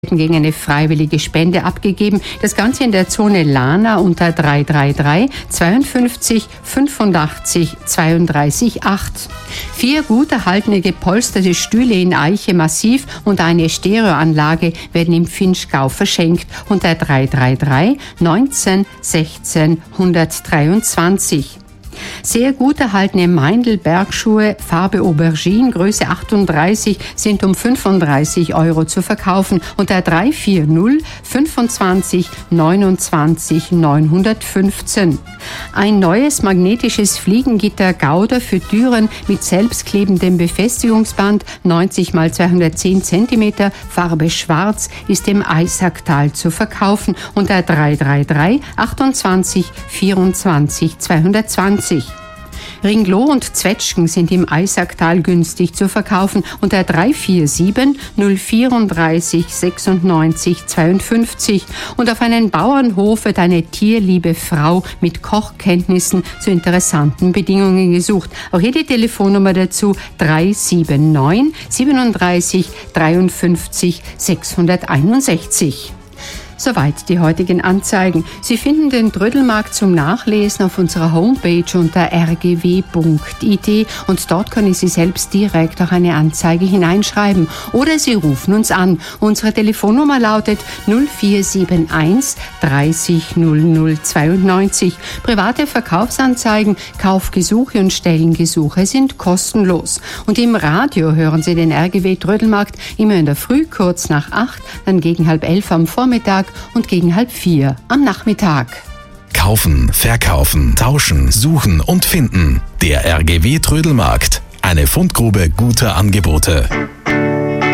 gegen eine freiwillige Spende abgegeben. Das Ganze in der Zone Lana unter 333 52 85 32 8. 4 gut erhaltene gepolsterte Stühle in Eiche Massiv und eine Stereoanlage werden im Vinschgau verschenkt unter 333 19 16 123. Sehr gut erhaltene Meindl-Bergschuhe, Farbe Aubergine, Größe 38, sind um 35 € zu verkaufen unter 340 25 29 915. Ein neues magnetisches Fliegengitter Gauder für Türen mit selbstklebendem Befestigungsband 90 x 210 cm, Farbe Schwarz, ist im Eisacktal zu verkaufen unter 333 28 24 220. Ringloh und Zwetschgen sind im Eisacktal günstig zu verkaufen unter 347 034 96 52. Und auf einen Bauernhof wird eine tierliebe Frau mit Kochkenntnissen zu interessanten Bedingungen gesucht. Auch hier die Telefonnummer dazu 379 37 53 661. Soweit die heutigen Anzeigen. Sie finden den Trödelmarkt zum Nachlesen auf unserer Homepage unter rgw.it und dort können Sie selbst direkt auch eine Anzeige hineinschreiben oder Sie rufen uns an. Unsere Telefonnummer lautet 0471 30 00 92. Private Verkaufsanzeigen, Kaufgesuche und Stellengesuche sind kostenlos. Und im Radio hören Sie den RGW Trödelmarkt immer in der Früh kurz nach 8, dann gegen 10:30 am Vormittag und gegen 3:30 am Nachmittag. Kaufen, verkaufen, tauschen, suchen und finden. Der RGW Trödelmarkt. Eine Fundgrube guter Angebote.